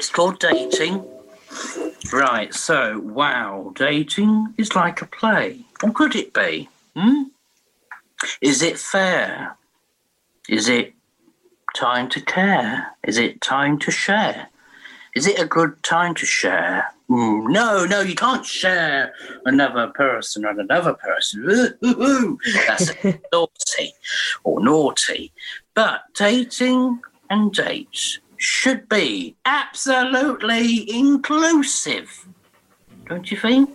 it's called dating. Right, so, wow, dating is like a play. Or could it be? Is it fair? Is it time to care? Is it time to share? Is it a good time to share? No, you can't share another person and another person. That's naughty or naughty. But dating and dates should be absolutely inclusive. Don't you think?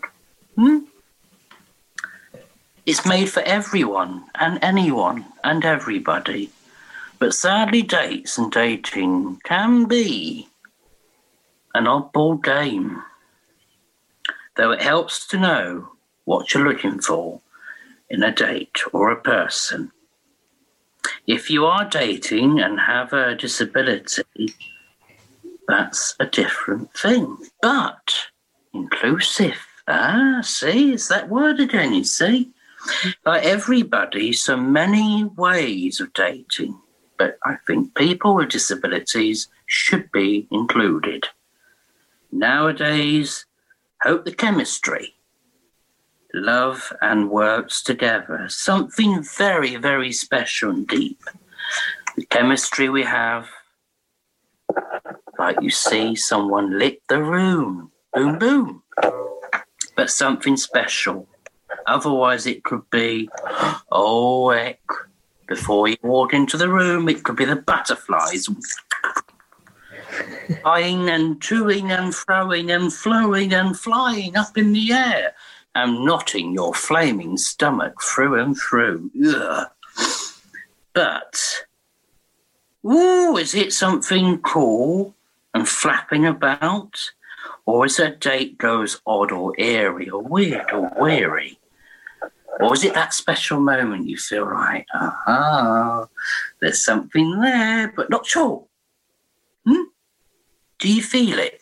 It's made for everyone and anyone and everybody. But sadly, dates and dating can be an oddball game. Though it helps to know what you're looking for in a date or a person. If you are dating and have a disability, that's a different thing. But inclusive, see, it's that word again, you see. Like everybody, so many ways of dating, but I think people with disabilities should be included. Nowadays, hope the chemistry, love and works together. Something very, very special and deep. The chemistry we have, like you see someone lit the room, boom, boom. But something special. Otherwise, it could be, before you walk into the room, it could be the butterflies flying and toing and throwing and flowing and flying up in the air and knotting your flaming stomach through and through. Ugh. But, is it something cool and flapping about? Or is a date goes odd or eerie or weird or weary? Or is it that special moment you feel like, there's something there, but not sure? Do you feel it?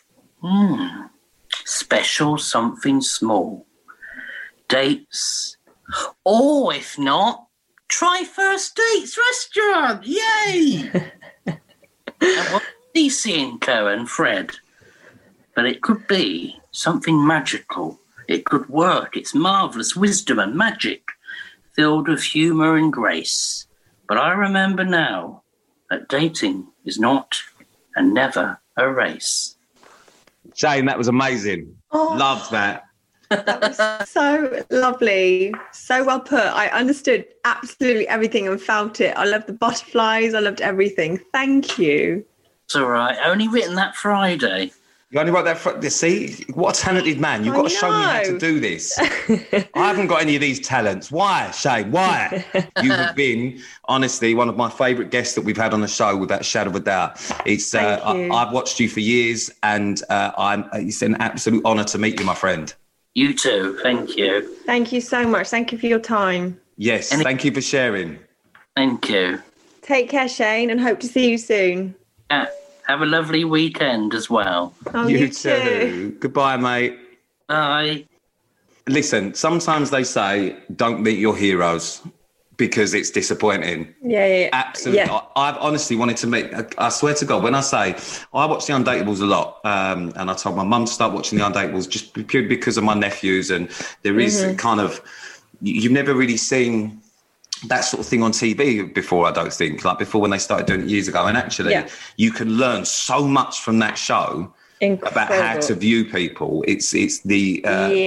Special something small. Dates. Or if not, try First Dates Restaurant. Yay! And what are you seeing, Co and Fred? But it could be something magical. It could work. It's marvellous wisdom and magic, filled with humour and grace. But I remember now that dating is not and never a race. Shane, that was amazing. Loved that. That was so lovely. So well put. I understood absolutely everything and felt it. I loved the butterflies. I loved everything. Thank you. It's all right. Only written that Friday. You only wrote that see, what a talented man. You've got to show me how to do this. I haven't got any of these talents. Why, Shane? Why? You have been, honestly, one of my favourite guests that we've had on the show, without a shadow of a doubt. It's I've watched you for years, and it's an absolute honour to meet you, my friend. You too. Thank you. Thank you so much. Thank you for your time. Yes, thank you for sharing. Thank you. Take care, Shane, and hope to see you soon. Have a lovely weekend as well. Oh, you too. Goodbye, mate. Bye. Listen, sometimes they say don't meet your heroes because it's disappointing. Yeah. Absolutely. Yeah. I've honestly wanted to meet, I swear to God, when I say I watch The Undateables a lot, and I told my mum to start watching The Undateables just purely because of my nephews, and there is kind of, you've never really seen that sort of thing on TV before, I don't think, like before when they started doing it years ago. And actually, you can learn so much from that show. Incredible. About how to view people. It's the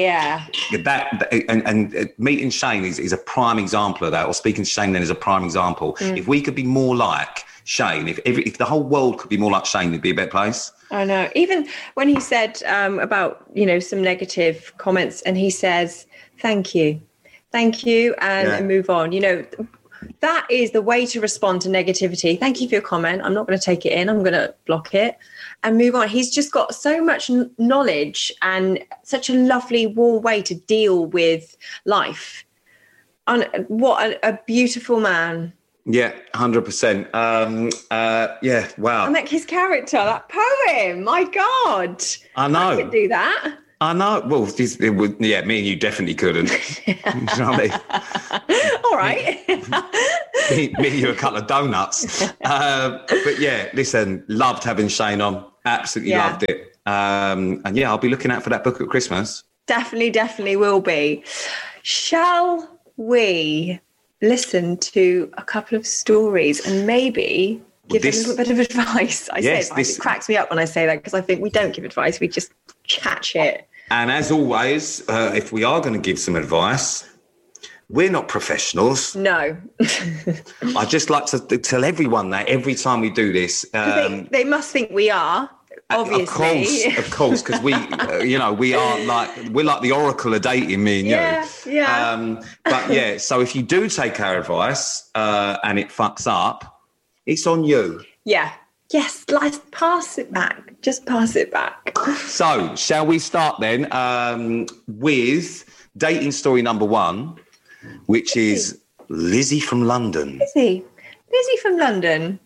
and meeting Shane is a prime example of that, or speaking to Shane then is a prime example. If we could be more like Shane, if the whole world could be more like Shane, it'd be a better place. I know. Even when he said about some negative comments, and he says thank you, and move on. That is the way to respond to negativity. Thank you for your comment. I'm not going to take it in. I'm going to block it and move on. He's just got so much knowledge and such a lovely, warm way to deal with life. And what a beautiful man. Yeah, 100%. Wow. And like his character, that poem, my God. I know. I could do that. I know. Well, me and you definitely couldn't. You know what I mean? All right. me you a couple of donuts. But yeah, listen, loved having Shane on. Absolutely loved it. And yeah, I'll be looking out for that book at Christmas. Definitely will be. Shall we listen to a couple of stories and maybe give a little bit of advice? I say advice. It cracks me up when I say that because I think we don't give advice. We just chat shit. And as always, if we are going to give some advice, we're not professionals. No. I just like to tell everyone that every time we do this. They must think we are, obviously. Of course, because we, we're like the oracle of dating, me and you. Yeah. But yeah, so if you do take our advice and it fucks up, it's on you. Yeah. Yes, let's pass it back. Just pass it back. So, shall we start then with dating story number 1, which is Lizzie from London. Lizzie from London.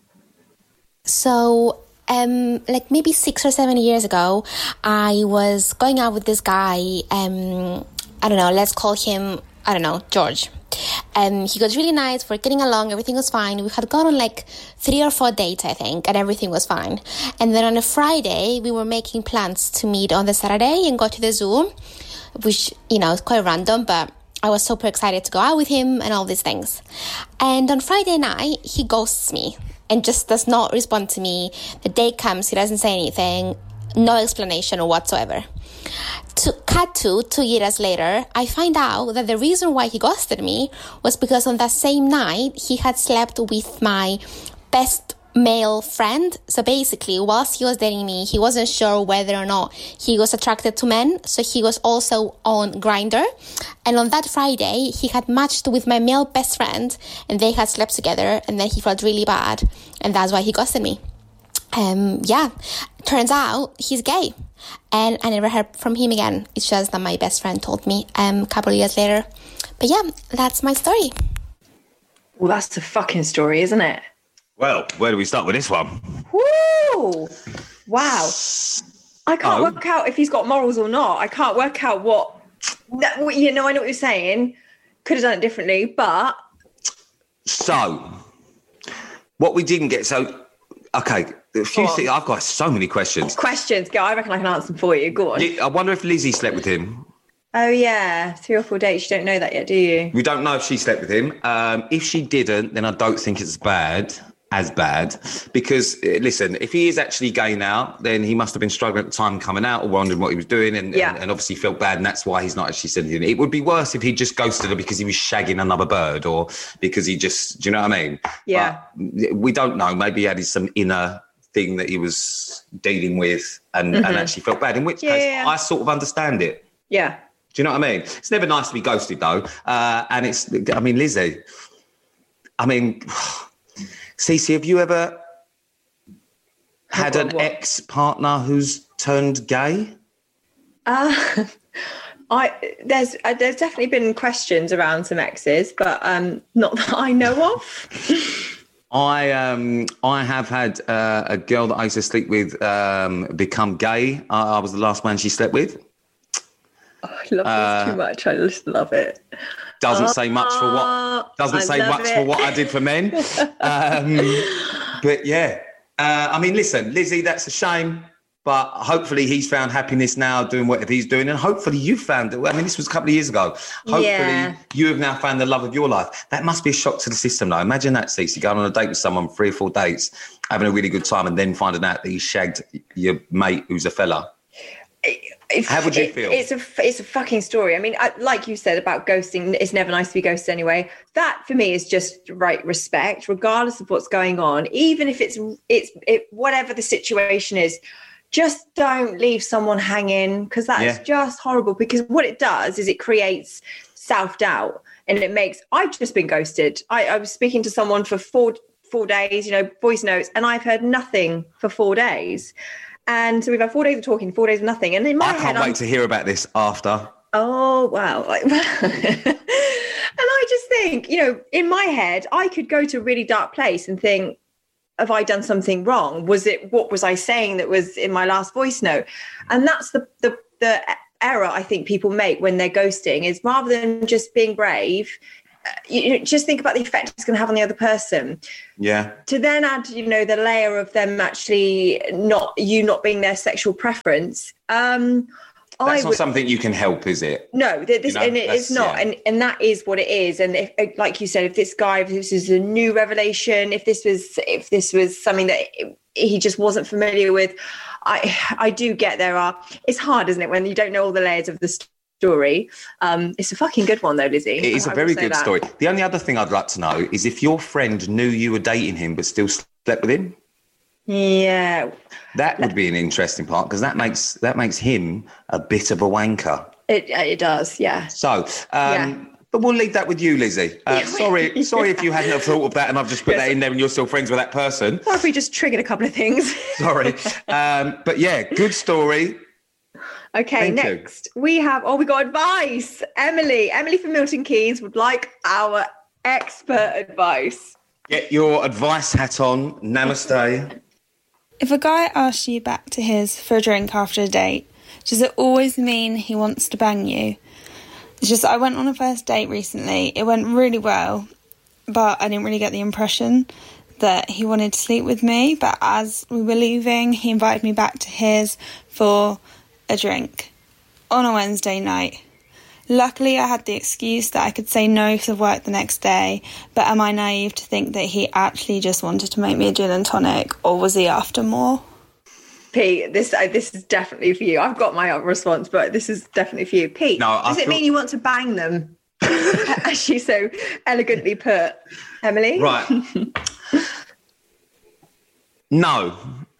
So, like maybe 6 or 7 years ago, I was going out with this guy. I don't know, let's call him, George. He was really nice. We're getting along. Everything was fine. We had gone on like 3 or 4 dates, I think, and everything was fine. And then on a Friday, we were making plans to meet on the Saturday and go to the zoo, which, is quite random, but I was super excited to go out with him and all these things. And on Friday night, he ghosts me and just does not respond to me. The day comes, he doesn't say anything, no explanation whatsoever. Cut to 2 years later, I find out that the reason why he ghosted me was because on that same night, he had slept with my best male friend. So basically, whilst he was dating me, he wasn't sure whether or not he was attracted to men. So he was also on Grindr. And on that Friday, he had matched with my male best friend and they had slept together. And then he felt really bad. And that's why he ghosted me. Turns out he's gay. And I never heard from him again. It's just that my best friend told me a couple of years later. But yeah, that's my story. Well, that's a fucking story, isn't it? Well, where do we start with this one? Woo! Wow. I can't work out if he's got morals or not. I can't work out what... I know what you're saying. Could have done it differently, but... So, what we didn't get... So, okay... A few things. I've got so many questions. Go. I reckon I can answer them for you. Go on. I wonder if Lizzie slept with him. Oh, yeah. 3 or 4 dates. You don't know that yet, do you? We don't know if she slept with him. If she didn't, then I don't think it's as bad. Because, listen, if he is actually gay now, then he must have been struggling at the time coming out or wondering what he was doing and obviously felt bad. And that's why he's not actually said anything. It would be worse if he just ghosted her because he was shagging another bird or because he just, do you know what I mean? Yeah. But we don't know. Maybe he had some inner thing that he was dealing with and actually felt bad, in which case I sort of understand it. Yeah. Do you know what I mean? It's never nice to be ghosted though. And Lizzie, Cece, have you ever had an ex-partner who's turned gay? There's definitely been questions around some exes, but not that I know of. I have had a girl that I used to sleep with become gay. I was the last man she slept with. Oh, I love this too much. I just love it. Doesn't say much for what. Doesn't say much for what I did for men. But yeah, listen, Lizzie, that's a shame. But hopefully he's found happiness now doing whatever he's doing. And hopefully you found it. This was a couple of years ago. Hopefully you have now found the love of your life. That must be a shock to the system though. Imagine that, Cece, going on a date with someone, 3 or 4 dates, having a really good time and then finding out that he shagged your mate who's a fella. How would you feel? It's a fucking story. Like you said about ghosting, it's never nice to be ghosted anyway. That for me is just right respect, regardless of what's going on. Even if it's whatever the situation is, just don't leave someone hanging because that's just horrible. Because what it does is it creates self-doubt and it makes... I've just been ghosted. I was speaking to someone for four days, voice notes, and I've heard nothing for 4 days. And so we've had 4 days of talking, 4 days of nothing. And in my head... I can't wait to hear about this after. Oh, wow. And I just think, in my head, I could go to a really dark place and think, have I done something wrong? What was I saying that was in my last voice note? And that's the error I think people make when they're ghosting is rather than just being brave, you just think about the effect it's going to have on the other person. Yeah. To then add, the layer of them actually not being their sexual preference. That's not something you can help, is it? No, it's not. Yeah. And that is what it is. And if, like you said, if this is a new revelation, if this was something that he just wasn't familiar with, I do get it's hard, isn't it, when you don't know all the layers of the story. It's a fucking good one though, Lizzie. It is a very good story. The only other thing I'd like to know is if your friend knew you were dating him but still slept with him. Yeah, that would be an interesting part, because that makes him a bit of a wanker. It does, yeah. So, but we'll leave that with you, Lizzie. Sorry if you hadn't have thought of that, and I've just put that in there, and you're still friends with that person. Or if we just triggered a couple of things. Sorry, but yeah, good story. Okay, next we got advice. Emily from Milton Keynes would like our expert advice. Get your advice hat on. Namaste. If a guy asks you back to his for a drink after a date, does it always mean he wants to bang you? It's just, I went on a first date recently. It went really well, but I didn't really get the impression that he wanted to sleep with me. But as we were leaving, he invited me back to his for a drink on a Wednesday night. Luckily, I had the excuse that I could say no because of work the next day, but am I naive to think that he actually just wanted to make me a gin and tonic, or was he after more? Pete, this is definitely for you. I've got my response, but this is definitely for you. Pete, does it mean you want to bang them? As she so elegantly put. Emily? Right. No.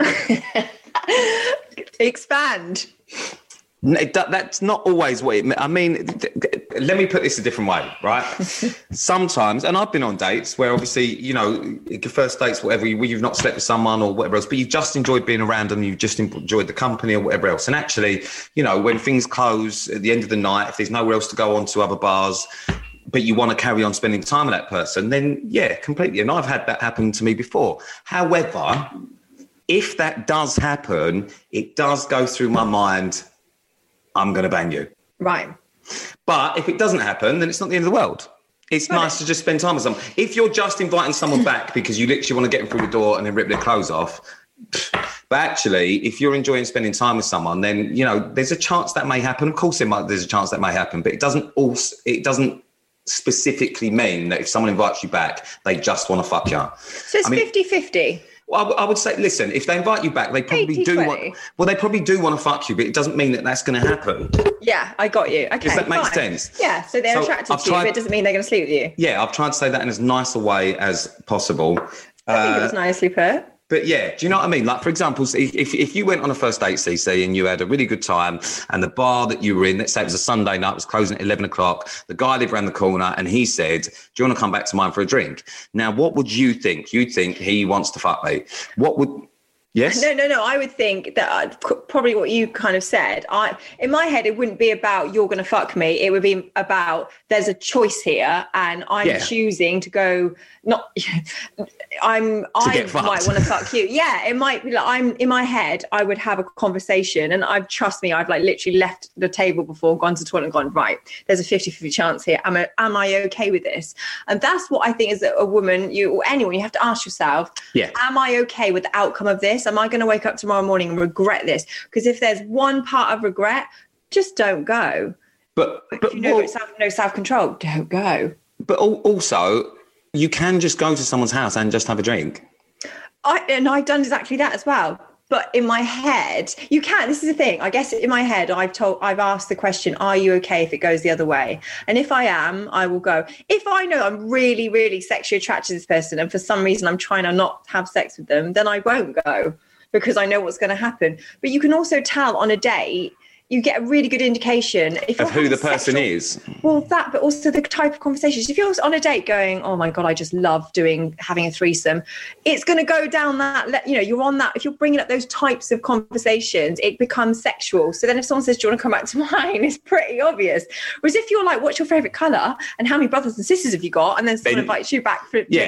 Expand. That's not always what it means. I mean, let me put this a different way, right? Sometimes, and I've been on dates where obviously, your first dates, whatever, you've not slept with someone or whatever else, but you've just enjoyed being around them, you've just enjoyed the company or whatever else. And actually, when things close at the end of the night, if there's nowhere else to go on to other bars, but you want to carry on spending time with that person, then yeah, completely. And I've had that happen to me before. However, if that does happen, it does go through my mind, I'm going to bang you. Right. But if it doesn't happen, then it's not the end of the world. It's nice to just spend time with someone. If you're just inviting someone back because you literally want to get them through the door and then rip their clothes off, but actually, if you're enjoying spending time with someone, then, there's a chance that may happen. Of course, there's a chance that may happen, but it doesn't specifically mean that if someone invites you back, they just want to fuck you. So it's 50-50. Well, I would say, listen, if they invite you back, they probably 80-20. They probably do want to fuck you, but it doesn't mean that that's going to happen. Yeah, I got you. Okay, does that make sense? Yeah, so they're attracted to you, but it doesn't mean they're going to sleep with you. Yeah, I've tried to say that in as nice a way as possible. I think it was nicely put. But yeah, do you know what I mean? Like, for example, if you went on a first date, CC, and you had a really good time, and the bar that you were in, let's say it was a Sunday night, was closing at 11 o'clock, the guy lived around the corner, and he said, do you want to come back to mine for a drink? Now, what would you think? You'd think he wants to fuck me. What would... Yes? No. I would think that probably what you kind of said. In my head, it wouldn't be about you're going to fuck me. It would be about there's a choice here, and I'm choosing to go. I might want to fuck you. Yeah, it might be like I'm in my head. I would have a conversation, and trust me, I've like literally left the table before, gone to the toilet, and gone, right, there's a 50-50 chance here. Am I okay with this? And that's what I think is a woman, or anyone, you have to ask yourself, am I okay with the outcome of this? Am I going to wake up tomorrow morning and regret this? Because if there's one part of regret, just don't go. But if you know no self-control, don't go. But also, you can just go to someone's house and just have a drink. I've done exactly that as well. But in my head, you can. This is the thing. I guess in my head, I've asked the question, are you okay if it goes the other way? And if I am, I will go. If I know I'm really, really sexually attracted to this person, and for some reason I'm trying to not have sex with them, then I won't go because I know what's going to happen. But you can also tell on a date, you get a really good indication of who the person is. Well, but also the type of conversations. If you're on a date going, oh my God, I just love having a threesome, it's going to go down that, you're on that. If you're bringing up those types of conversations, it becomes sexual. So then if someone says, do you want to come back to mine? It's pretty obvious. Whereas if you're like, what's your favorite color? And how many brothers and sisters have you got? And then someone invites you back for, you're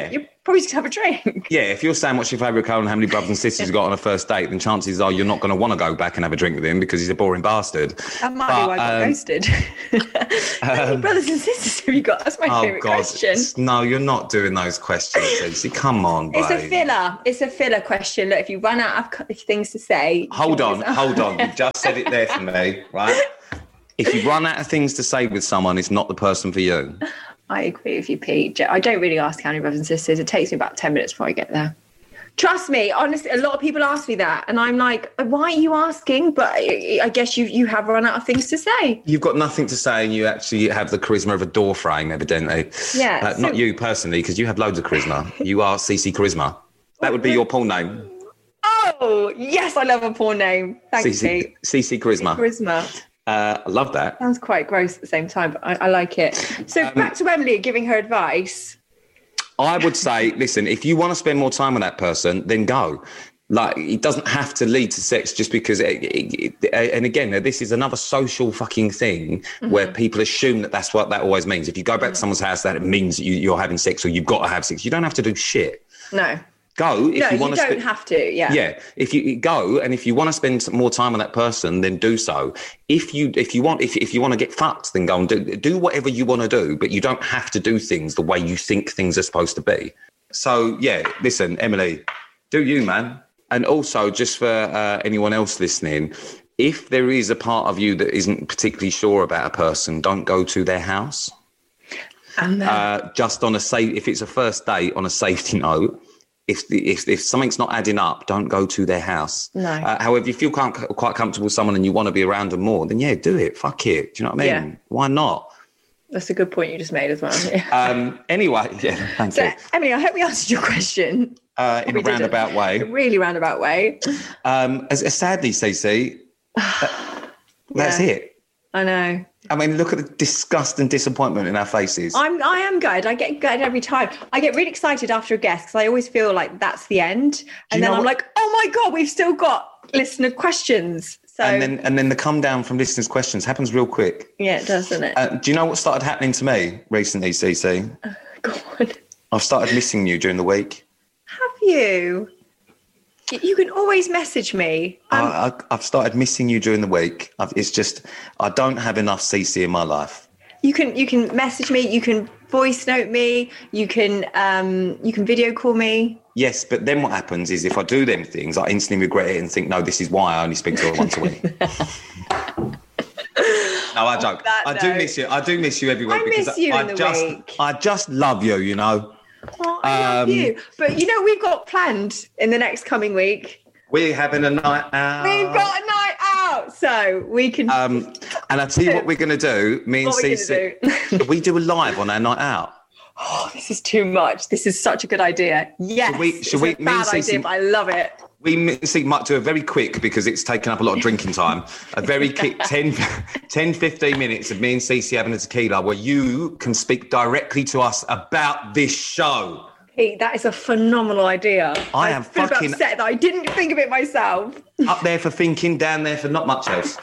Probably just have a drink. Yeah, if you're saying what's your favourite colour and how many brothers and sisters you got on a first date, then chances are you're not going to want to go back and have a drink with him because he's a boring bastard. That might be why I got ghosted. How many brothers and sisters have you got? That's my favourite question. No, you're not doing those questions, Lucy. Come on, babe. It's a filler. It's a filler question. Look, if you run out of things to say... Hold on. You just said it there for me, right? If you run out of things to say with someone, it's not the person for you. I agree with you, Pete. I don't really ask how many brothers and sisters. It takes me about 10 minutes before I get there. Trust me, honestly, a lot of people ask me that. And I'm like, why are you asking? But I guess you have run out of things to say. You've got nothing to say and you actually have the charisma of a door frame, evidently. Yeah. Not you personally, because you have loads of charisma. You are CC Charisma. That would be your porn name. Oh, yes, I love a porn name. Thanks, Pete. CC Charisma. Charisma. I love that. Sounds quite gross at the same time, but I like it. So back to Emily giving her advice. I would say, listen, if you want to spend more time with that person, then go. Like, it doesn't have to lead to sex just because, and again, this is another social fucking thing where people assume that that's what that always means. If you go back to someone's house, that it means you're having sex or you've got to have sex. You don't have to do shit. No. Go if you want to. You don't have to. Yeah. Yeah. If you go and if you want to spend more time with that person, then do so. If you want to get fucked, then go and do whatever you want to do. But you don't have to do things the way you think things are supposed to be. So yeah, listen, Emily, do you, man? And also, just for anyone else listening, if there is a part of you that isn't particularly sure about a person, don't go to their house. Just on if it's a first date, on a safety note. If something's not adding up, don't go to their house. No. However, if you feel quite comfortable with someone and you want to be around them more, then yeah, do it. Fuck it. Do you know what I mean? Yeah. Why not? That's a good point you just made as well. Anyway, yeah, thank you. Emily, I hope we answered your question. In a roundabout way. A really roundabout way. Sadly, Cece, that's it. I know. I mean, look at the disgust and disappointment in our faces. I am gutted. I get gutted every time. I get really excited after a guest because I always feel like that's the end. And then I'm like, oh my God, we've still got listener questions. So and then the come down from listeners' questions happens real quick. Yeah, it does, doesn't it? Do you know what started happening to me recently, Cece? Go on. I've started missing you during the week. Have you? You can always message me. I've started missing you during the week. It's just I don't have enough CC in my life. You can message me. You can voice note me. You can video call me. Yes, but then what happens is if I do them things, I instantly regret it and think, no, this is why I only speak to her once a week. No, I joke. Do miss you. I do miss you every week. I just love you, you know. Oh, I love you. But we've got planned in the next coming week. We're having a night out. We've got a night out, so we can. And I tell you what we're going to do. Me and Cece, we do a live on our night out. Oh, this is too much. This is such a good idea. Yes, should we it's a bad idea, but I love it. We might do a very quick, because it's taken up a lot of drinking time, a very quick 10, 15 minutes of me and Cece having a tequila where you can speak directly to us about this show. Pete, that is a phenomenal idea. I am fucking upset that I didn't think of it myself. Up there for thinking, down there for not much else.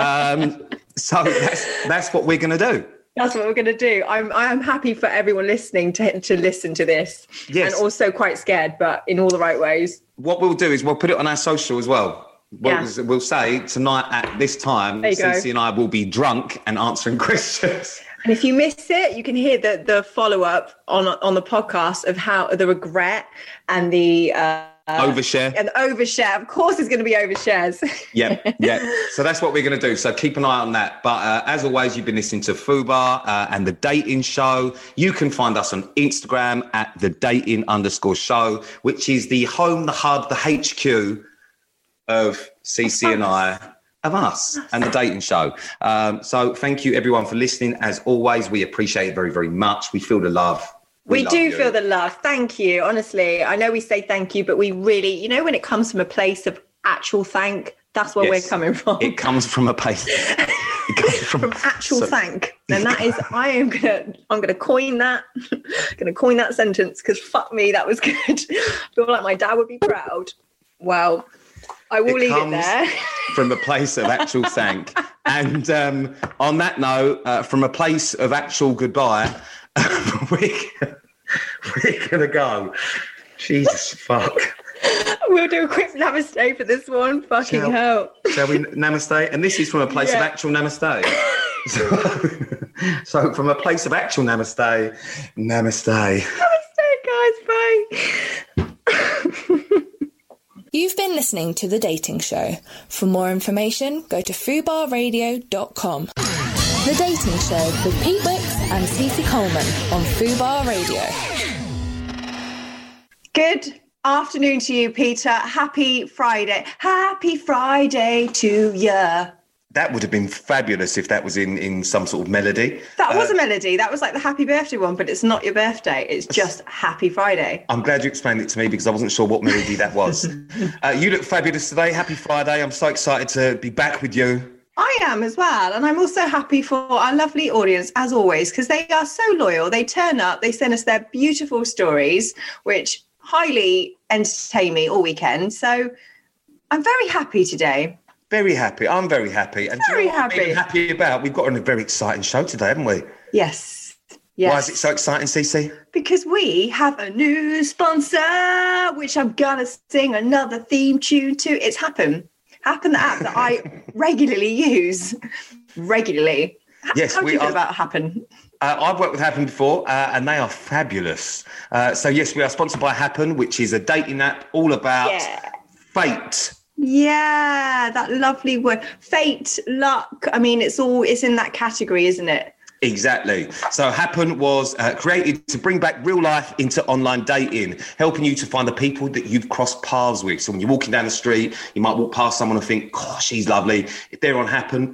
So that's what we're going to do. That's what we're going to do. I'm happy for everyone listening to listen to this. Yes. And also quite scared, but in all the right ways. What we'll do is we'll put it on our social as well. We'll say tonight at this time, Cece and I will be drunk and answering questions. And if you miss it, you can hear the follow-up on the podcast of how the regret and the... overshare. And overshare. Of course it's going to be overshares. Yeah. So that's what we're going to do. So keep an eye on that. But as always, you've been listening to Fubar and The Dating Show. You can find us on Instagram at @thedating_show, which is the home, the hub, the HQ of CC and I, of us and The Dating Show. So thank you everyone for listening. As always, we appreciate it very, very much. We feel the love. We do feel the love. Thank you. Honestly, I know we say thank you, but we really, when it comes from a place of actual thank, that's where we're coming from. It comes from a place. It comes from actual thank. And that is, I'm gonna coin that. I'm gonna coin that sentence because fuck me, that was good. I feel like my dad would be proud. Well, I will leave it there. From a place of actual thank. And on that note, from a place of actual goodbye. we're going to go. Jesus, fuck. We'll do a quick namaste for this one. Fucking hell. Shall we namaste? And this is from a place of actual namaste. So from a place of actual namaste. Namaste, guys. Bye. You've been listening to The Dating Show. For more information, go to fubarradio.com. The Dating Show with Pete Wicks and Cece Coleman on Fubar Radio. Good afternoon to you, Peter. Happy Friday. Happy Friday to you. That would have been fabulous if that was in some sort of melody. That was a melody. That was like the happy birthday one, but it's not your birthday. It's just Happy Friday. I'm glad you explained it to me because I wasn't sure what melody that was. You look fabulous today. Happy Friday. I'm so excited to be back with you. I am as well. And I'm also happy for our lovely audience, as always, because they are so loyal. They turn up, they send us their beautiful stories, which highly entertain me all weekend. So I'm very happy today. Very happy. I'm very happy. And very what I'm even happy about? We've got a very exciting show today, haven't we? Yes. Why is it so exciting, Cece? Because we have a new sponsor, which I'm going to sing another theme tune to. It's Happen. Happen, the app that I regularly use. Regularly. Yes, How do you feel about Happen? I've worked with Happen before, and they are fabulous. So, yes, we are sponsored by Happen, which is a dating app all about fate. Yeah, that lovely word. Fate, luck. I mean, it's in that category, isn't it? Exactly. So Happen was created to bring back real life into online dating, helping you to find the people that you've crossed paths with. So when you're walking down the street, you might walk past someone and think, gosh, she's lovely. If they're on Happen,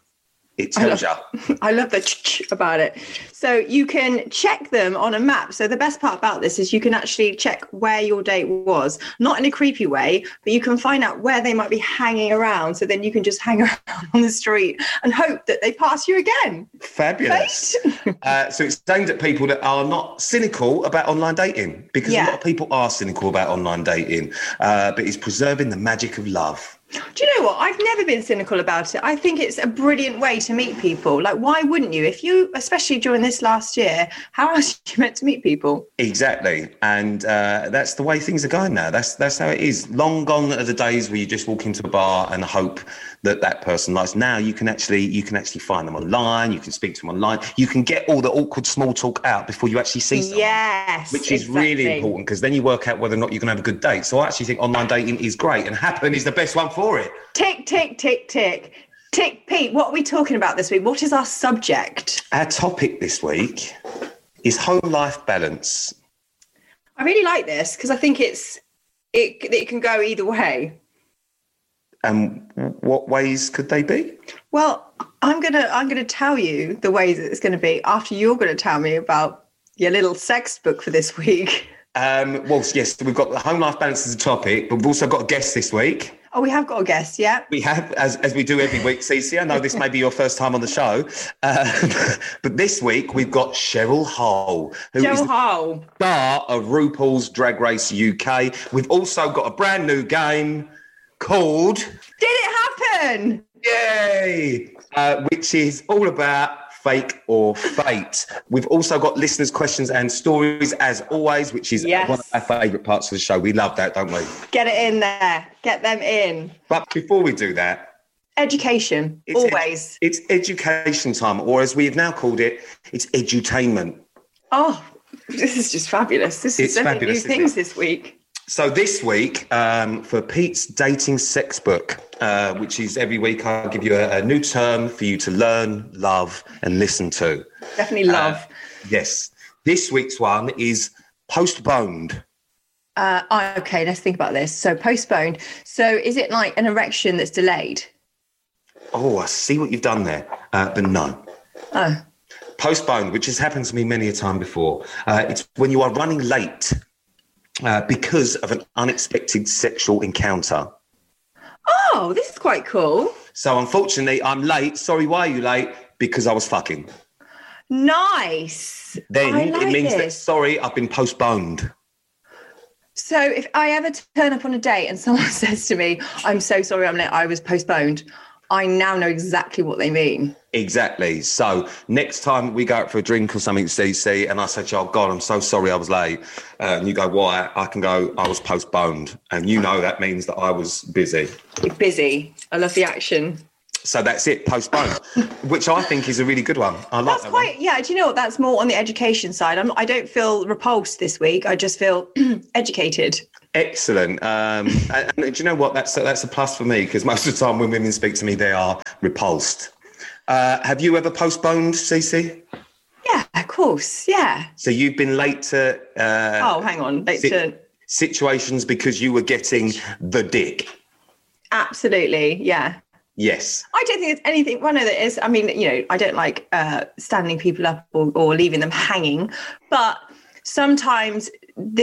it tells you. I love the about it. So you can check them on a map. So the best part about this is you can actually check where your date was, not in a creepy way, but you can find out where they might be hanging around. So then you can just hang around on the street and hope that they pass you again. Fabulous. So it's aimed at people that are not cynical about online dating, because a lot of people are cynical about online dating, but it's preserving the magic of love. Do you know what? I've never been cynical about it. I think it's a brilliant way to meet people. Like, why wouldn't you? If you, especially during this last year, how else are you meant to meet people? Exactly. And that's the way things are going now. That's how it is. Long gone are the days where you just walk into a bar and hope that person likes. Now you can actually find them online. You can speak to them online. You can get all the awkward small talk out before you actually see someone. Yes, which is really important, because then you work out whether or not you can have a good date. So I actually think online dating is great, and Happen is the best one for it. Tick, tick, tick, tick. Tick, Pete, what are we talking about this week? What is our subject? Our topic this week is home-life balance. I really like this because I think it can go either way. And what ways could they be? Well, I'm gonna tell you the ways that it's going to be after you're going to tell me about your little sex book for this week. Well, yes, we've got the home life balance as a topic, but we've also got a guest this week. Oh, we have got a guest, yeah. We have, as we do every week, Cece. I know this may be your first time on the show, but this week we've got Cheryl Hole, who is the star of RuPaul's Drag Race UK. We've also got a brand new game called Did It Happen? Yay! Which is all about fake or fate. We've also got listeners' questions and stories, as always, which is one of our favourite parts of the show. We love that, don't we? Get it in there. Get them in. But before we do that... Education, always. It's education time, or as we have now called it, it's edutainment. Oh, this is just fabulous. This is so many new things this week. So this week, for Pete's Dating Sex Book, which is every week I give you a new term for you to learn, love and listen to. Definitely love. Yes. This week's one is postponed. Okay, let's think about this. So postponed. So is it like an erection that's delayed? Oh, I see what you've done there. But no. Oh. Postponed, which has happened to me many a time before. It's when you are running late. Because of an unexpected sexual encounter. Oh, this is quite cool. So unfortunately, I'm late. Sorry, why are you late? Because I was fucking. Nice. Then it means that, sorry, I've been postponed. So if I ever turn up on a date and someone says to me, I'm so sorry I'm late, I was postponed, I now know exactly what they mean. Exactly. So next time we go out for a drink or something, CC, and I say to you, oh God, I'm so sorry I was late. And you go, why? I can go, I was postponed. And you know that means that I was busy. You're busy. I love the action. So that's it, postponed, which I think is a really good one. I like that one. Yeah, do you know what? That's more on the education side. I don't feel repulsed this week. I just feel educated. Excellent. And do you know what? That's a plus for me, because most of the time when women speak to me, they are repulsed. Have you ever postponed, Cece? Yeah, of course. Yeah. So you've been late to... hang on. Late to... Situations because you were getting the dick. Absolutely, yeah. Yes. I don't think there's anything. Well, no, there is. I mean, I don't like standing people up or leaving them hanging, but sometimes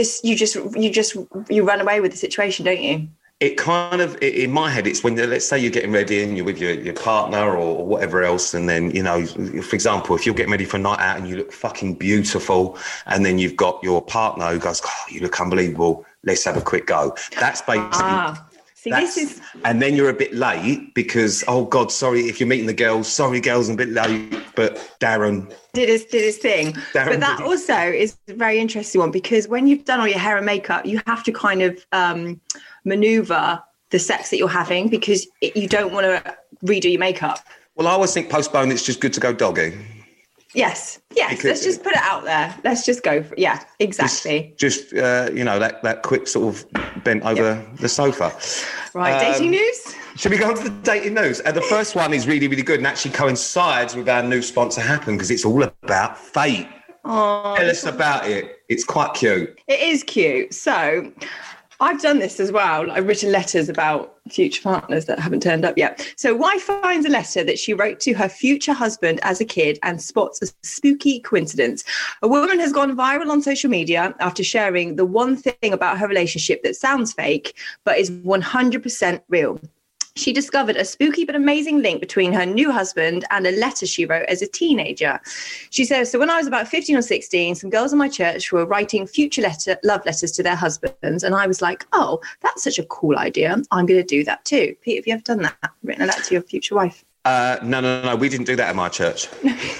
you run away with the situation, don't you? It kind of, in my head, it's when, let's say you're getting ready and you're with your partner or whatever else. And then, for example, if you're getting ready for a night out and you look fucking beautiful, and then you've got your partner who goes, oh, you look unbelievable, let's have a quick go. That's basically... And then you're a bit late because, oh God, sorry, if you're meeting the girls, sorry, girls, I'm a bit late, but Darren did his thing. But that also is a very interesting one, because when you've done all your hair and makeup, you have to kind of maneuver the sex that you're having, because you don't want to redo your makeup. Well, I always think postpone, it's just good to go doggy. Yes. Because let's just put it out there. Let's just go for, yeah, exactly. Just that quick sort of bent over the sofa. Right, dating news? Should we go on to the dating news? The first one is really, really good and actually coincides with our new sponsor, Happen, because it's all about fate. Oh, tell us about it. It's quite cute. It is cute. So I've done this as well. I've written letters about future partners that haven't turned up yet. So wife finds a letter that she wrote to her future husband as a kid and spots a spooky coincidence. A woman has gone viral on social media after sharing the one thing about her relationship that sounds fake, but is 100% real. She discovered a spooky but amazing link between her new husband and a letter she wrote as a teenager. She says, so when I was about 15 or 16, some girls in my church were writing future love letters to their husbands. And I was like, oh, that's such a cool idea. I'm going to do that too. Pete, have you ever done that? Written a letter to your future wife? No. We didn't do that in my church.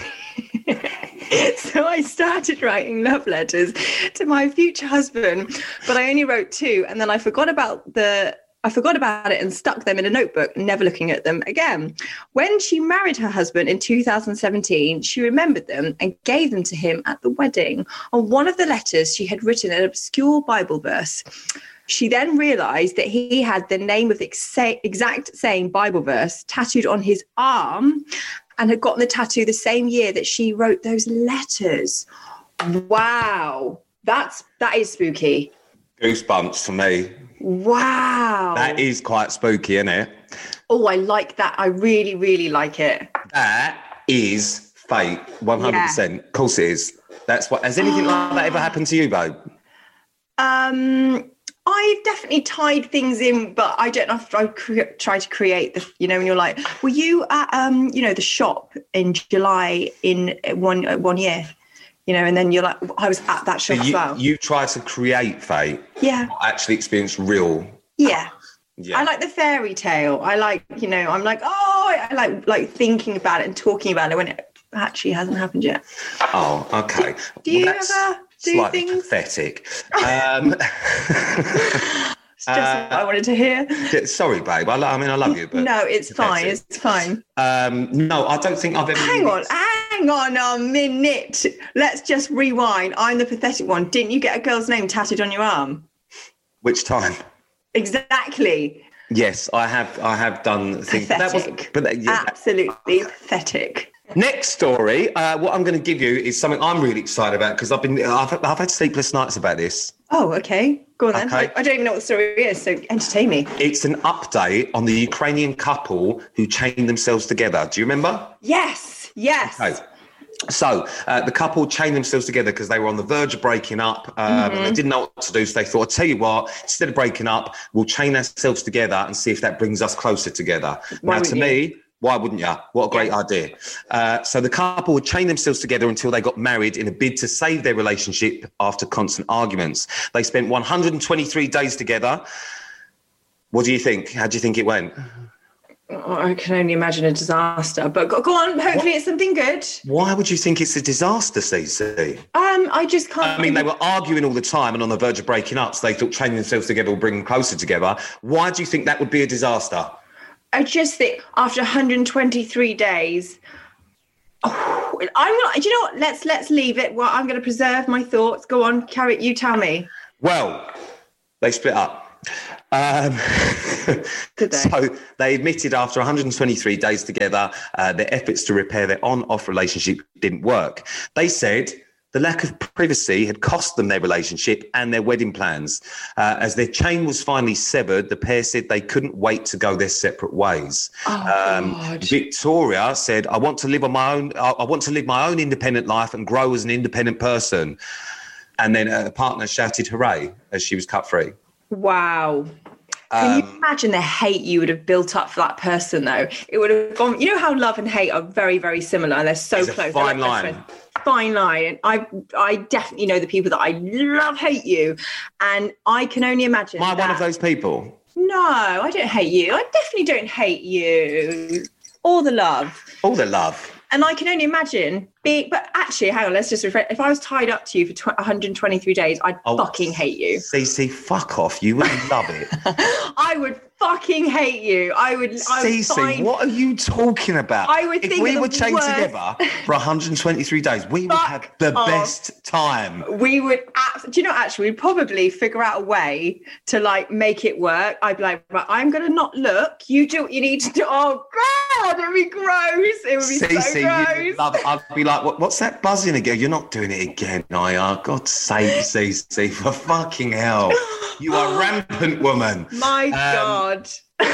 So I started writing love letters to my future husband, but I only wrote 2. And then I forgot about it and stuck them in a notebook, never looking at them again. When she married her husband in 2017, she remembered them and gave them to him at the wedding. On one of the letters, she had written an obscure Bible verse. She then realized that he had the name of the exact same Bible verse tattooed on his arm and had gotten the tattoo the same year that she wrote those letters. Wow. That is spooky. Goosebumps for me. Wow. That is quite spooky, isn't it? Oh, I like that. I really, really like it. That is fate, 100%. Yeah. Of course it is. That's what. Has anything like that ever happened to you, babe? I've definitely tied things in, but I don't know if I try to create the, when you're like, were you at, the shop in July in one year? And then you're like, I was at that shop as well. You try to create fate. Yeah. Not actually experience real. Yeah. I like the fairy tale. I like, I'm like, I like thinking about it and talking about it when it actually hasn't happened yet. Oh, okay. Do you ever do things? Pathetic. It's just what I wanted to hear. Sorry, babe. I love you, but no, it's fine. It's fine. No, I don't think I've ever. Hang on a minute. Let's just rewind. I'm the pathetic one. Didn't you get a girl's name tattooed on your arm? Which time? Exactly. Yes, I have done things. Pathetic. Absolutely pathetic. Next story. What I'm going to give you is something I'm really excited about because I've had sleepless nights about this. Oh, okay. Go on then. Okay. I don't even know what the story is, so entertain me. It's an update on the Ukrainian couple who chained themselves together. Do you remember? Yes. Okay. So the couple chained themselves together because they were on the verge of breaking up and they didn't know what to do. So they thought, I'll tell you what, instead of breaking up, we'll chain ourselves together and see if that brings us closer together. Now, to me, why wouldn't you? What a great idea. So the couple would chain themselves together until they got married in a bid to save their relationship after constant arguments. They spent 123 days together. What do you think? How do you think it went? I can only imagine a disaster. But go on. Hopefully, it's something good. Why would you think it's a disaster, Cece? I just can't. I mean, they were arguing all the time and on the verge of breaking up, so they thought training themselves together will bring them closer together. Why do you think that would be a disaster? I just think after 123 days, I'm not. Do you know what? Let's leave it. Well, I'm going to preserve my thoughts. Go on, carry. You tell me. Well, they split up. So they admitted after 123 days together, their efforts to repair their on-off relationship didn't work. They said the lack of privacy had cost them their relationship and their wedding plans. As their chain was finally severed, the pair said they couldn't wait to go their separate ways. Victoria said, I want to live on my own. I want to live my own independent life and grow as an independent person. And then her partner shouted hooray as she was cut free. Wow. Can you imagine the hate you would have built up for that person, though? It would have gone... You know how love and hate are very, very similar, and they're so close. Fine line. Fine line. And I definitely know the people that I love hate you, and I can only imagine. Am I one of those people? No, I don't hate you. I definitely don't hate you. All the love. All the love. And I can only imagine being... But actually, hang on, let's just refresh. If I was tied up to you for 123 days, I'd fucking hate you. Cece, fuck off. You would love it. I would fucking hate you. Cece, what are you talking about? I would think if we were chained together for 123 days, we would have the best time. We would... Do you know, actually, we'd probably figure out a way to, like, make it work. I'd be like, right, I'm going to not look. You do what you need to do. Oh, God, it'd be gross. It would be so gross. I'd be like, what's that buzzing again? You're not doing it again, are you? God's sake, Cece, for fucking hell. You are rampant, woman. My God.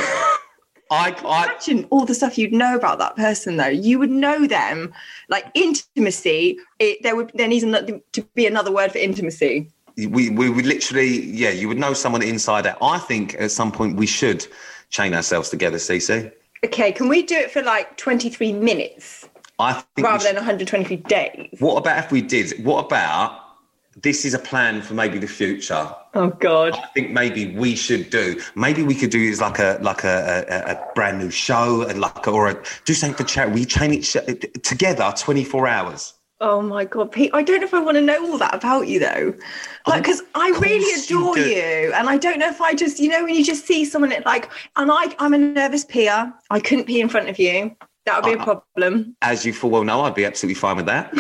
Imagine all the stuff you'd know about that person, though. You would know them. Like intimacy, there needs to be another word for intimacy. We would literally, you would know someone inside out. I think at some point we should chain ourselves together, Cece. Okay, can we do it for like 23 minutes? I think rather than 123 days. What about if we did? What about this is a plan for maybe the future? Oh God! I think maybe we should do. Maybe we could do is like a brand new show and do something for charity. We chain it together 24 hours. Oh my God, Pete! I don't know if I want to know all that about you though, because I really adore you, and I don't know if I just, when you just see someone and I'm a nervous peer. I couldn't pee in front of you. That would be a problem. As you full well know, I'd be absolutely fine with that.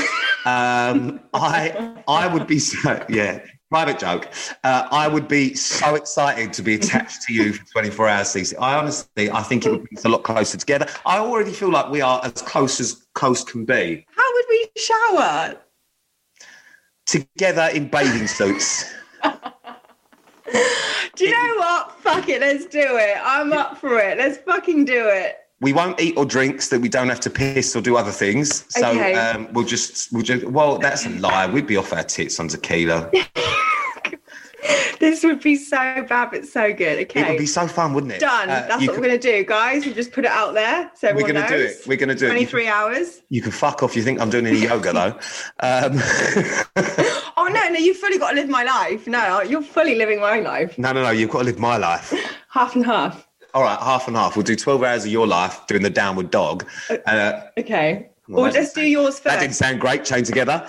I would be private joke. I would be so excited to be attached to you for 24 hours, Cece. I think it would be a lot closer together. I already feel like we are as close can be. How would we shower? Together in bathing suits. Do you know what? Fuck it, let's do it. I'm up for it. Let's fucking do it. We won't eat or drink so that we don't have to piss or do other things. So okay. We'll just, well, that's a lie. We'd be off our tits on tequila. This would be so bad, but so good. Okay. It would be so fun, wouldn't it? Done. That's what we're going to do, guys. We just put it out there so everyone knows. We're going to do it. 23 hours. You can fuck off. You think I'm doing any yoga, though. Oh, no, you've fully got to live my life. No, you're fully living my life. No, you've got to live my life. Half and half. All right, half and half. We'll do 12 hours of your life doing the downward dog. Okay. Well, let's do yours first. That didn't sound great, chained together.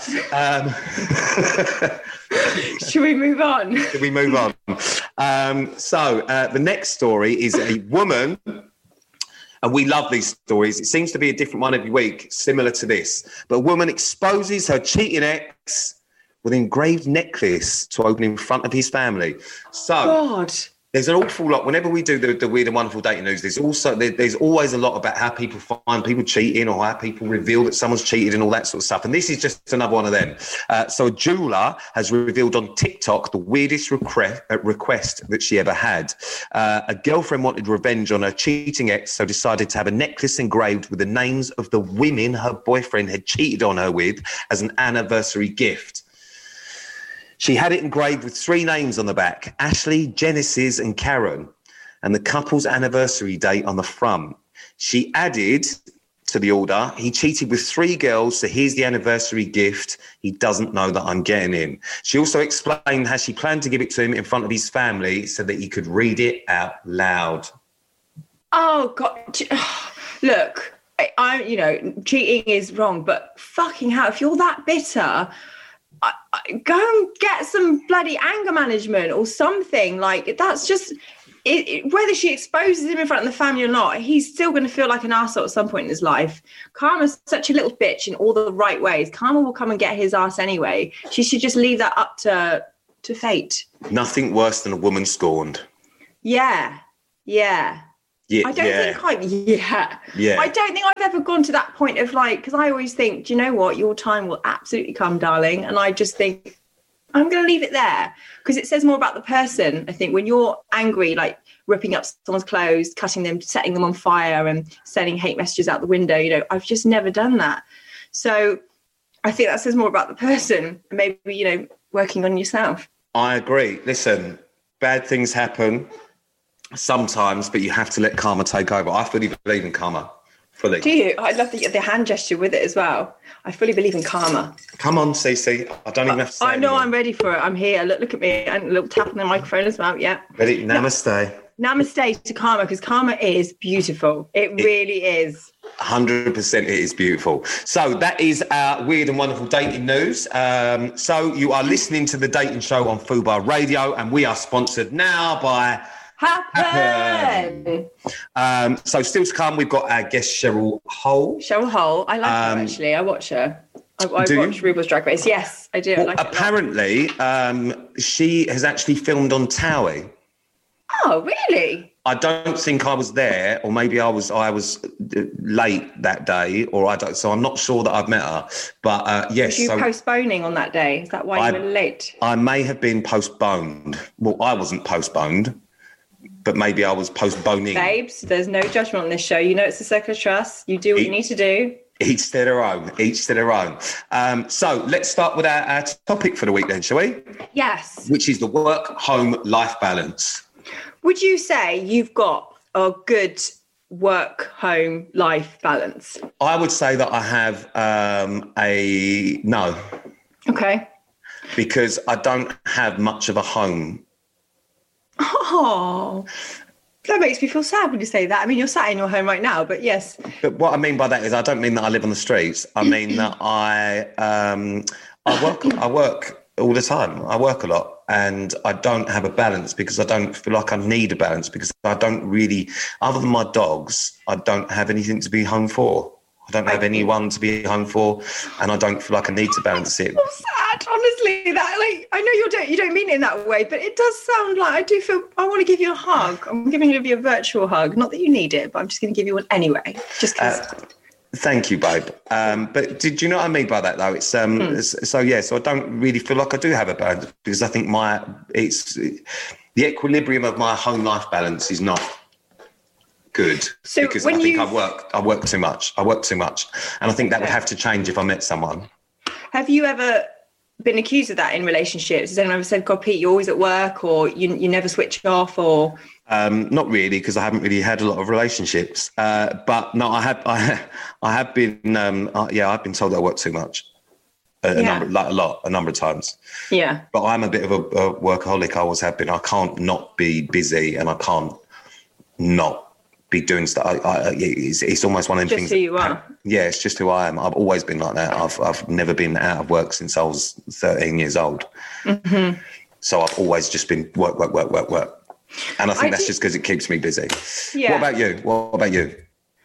Should we move on? Should we move on? So the next story is a woman, and we love these stories. It seems to be a different one every week, similar to this. But a woman exposes her cheating ex with an engraved necklace to open in front of his family. So... God. There's an awful lot. Whenever we do the Weird and Wonderful Dating News, there's always a lot about how people find people cheating or how people reveal that someone's cheated and all that sort of stuff. And this is just another one of them. So a jeweller has revealed on TikTok the weirdest request that she ever had. A girlfriend wanted revenge on her cheating ex, so decided to have a necklace engraved with the names of the women her boyfriend had cheated on her with as an anniversary gift. She had it engraved with 3 names on the back, Ashley, Genesis and Karen, and the couple's anniversary date on the front. She added to the order, he cheated with 3 girls, so here's the anniversary gift. He doesn't know that I'm getting him. She also explained how she planned to give it to him in front of his family so that he could read it out loud. Oh God, look, cheating is wrong, but fucking hell, if you're that bitter, go and get some bloody anger management or something. Like, that's just whether she exposes him in front of the family or not, he's still going to feel like an arsehole at some point in his life. Karma's such a little bitch in all the right ways. Karma will come and get his ass anyway. She should just leave that up to fate. Nothing worse than a woman scorned. Yeah. I don't think I don't think I've ever gone to that point of like, because I always think, do you know what, your time will absolutely come, darling. And I just think I'm going to leave it there, because it says more about the person. I think when you're angry, like ripping up someone's clothes, cutting them, setting them on fire and sending hate messages out the window, I've just never done that. So I think that says more about the person, and maybe, working on yourself. I agree. Listen, bad things happen sometimes, but you have to let karma take over. I fully believe in karma. Fully. Do you? I love the hand gesture with it as well. I fully believe in karma. Come on, Cece. I don't even have to say I know anymore. I'm ready for it. I'm here. Look at me. And a little tap on the microphone as well. Yeah. Ready? Namaste. Namaste to karma, because karma is beautiful. It really is. 100% it is beautiful. So that is our weird and wonderful dating news. So you are listening to The Dating Show on Fubar Radio, and we are sponsored now by Happen. So still to come, we've got our guest Cheryl Hole. Cheryl Hole. I like her, actually. I watch her. I watch RuPaul's Drag Race. Yes, I do. Well, I like apparently, she has actually filmed on Towie. Oh, really? I don't think I was there, or maybe I was late that day, or I don't. So I'm not sure that I've met her. But yes, was you postponing on that day? Is that why you were late? I may have been postponed. Well, I wasn't postponed, but maybe I was postponing. Babes, there's no judgment on this show. It's a circle of trust. You do what you need to do. Each to their own. Each to their own. So let's start with our topic for the week then, shall we? Yes. Which is the work-home life balance. Would you say you've got a good work-home life balance? I would say that I have a no. Okay. Because I don't have much of a home. Oh, that makes me feel sad when you say that. I mean, you're sat in your home right now, but yes. But what I mean by that is I don't mean that I live on the streets. I mean that I work all the time. I work a lot, and I don't have a balance because I don't feel like I need a balance, because I don't really, other than my dogs, I don't have anything to be home for. I don't have anyone to be home for, and I don't feel like I need to balance it. I'm sad, honestly. That, like, I know you don't mean it in that way, but it does sound like I do feel I want to give you a hug. I'm giving you a virtual hug. Not that you need it, but I'm just going to give you one anyway. Just because. Thank you, babe. But did you know what I mean by that, though? It's so I don't really feel like I do have a balance, because I think the equilibrium of my home life balance is not good, so because I think I work too much. And I think that would have to change if I met someone. Have you ever been accused of that in relationships? Has anyone ever said, God, Pete, you're always at work, or you never switch off, or? Not really, because I haven't really had a lot of relationships. But no, I have been. I've been told that I work too much. A number of times. Yeah. But I'm a bit of a workaholic. I always have been. I can't not be busy, and I can't not be doing stuff. It's almost one of them things. Just who you are. Yeah, it's just who I am. I've always been like that. I've never been out of work since I was 13 years old. Mm-hmm. So I've always just been work. And I think that's just because it keeps me busy. Yeah. What about you?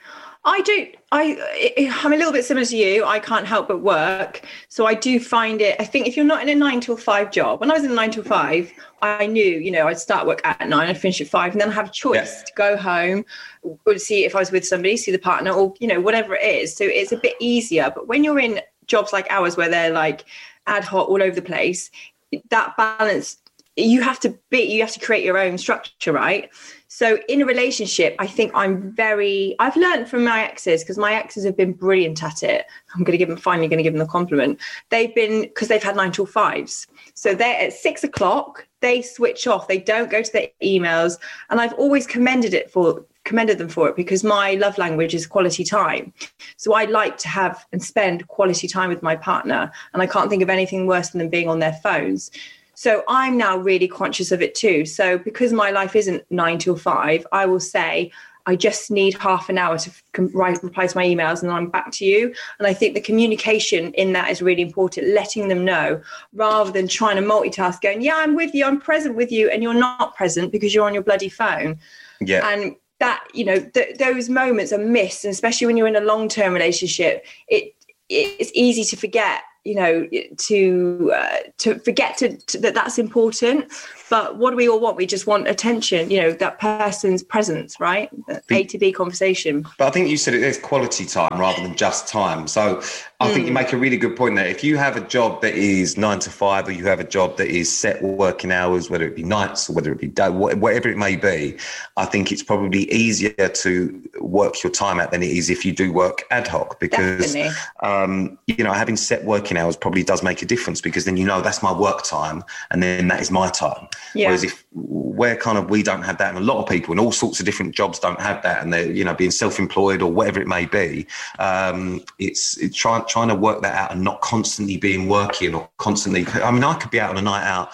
I'm a little bit similar to you. I can't help but work. So I do find it, I think if you're not in a 9 to 5 job, when I was in a 9 to 5, I knew, I'd start work at 9, I'd finish at 5, and then I have a choice to go home, or see if I was with somebody, see the partner, or, whatever it is. So it's a bit easier. But when you're in jobs like ours, where they're like ad hoc all over the place, that balance, you have to create your own structure, right? So in a relationship, I think I've learned from my exes, because my exes have been brilliant at it. I'm finally going to give them the compliment. Because they've had 9 till 5s. So they're at 6 o'clock, they switch off, they don't go to their emails. And I've always commended them for it, because my love language is quality time. So I like to have and spend quality time with my partner. And I can't think of anything worse than them being on their phones. So I'm now really conscious of it too. So because my life isn't 9 till 5, I will say I just need half an hour to reply to my emails and I'm back to you. And I think the communication in that is really important, letting them know rather than trying to multitask, going, yeah, I'm with you, I'm present with you, and you're not present because you're on your bloody phone. Yeah. And that, you know, those moments are missed, and especially when you're in a long-term relationship, it's easy to forget, you know, to forget that that's important. But what do we all want? We just want attention, you know, that person's presence, right? A to B conversation. But I think you said it's quality time rather than just time. So I think you make a really good point there. If you have a job that is 9 to 5, or you have a job that is set working hours, whether it be nights or whether it be day, whatever it may be, I think it's probably easier to work your time out than it is if you do work ad hoc, because, you know, having set working hours probably does make a difference, because then, you know, that's my work time and then that is my time. Yeah. Whereas we don't have that, and a lot of people in all sorts of different jobs don't have that, and they're, you know, being self-employed or whatever it may be, it's trying to work that out and not constantly being working or constantly. I mean, I could be out on a night out